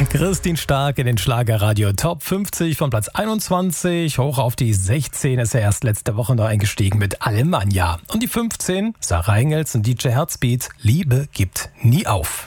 Christine Stark in den Schlagerradio Top 50 von Platz 21 hoch auf die 16 ist er erst letzte Woche noch eingestiegen mit Alemannia. Und die 15, Sarah Engels und DJ Herzbeat, Liebe gibt nie auf.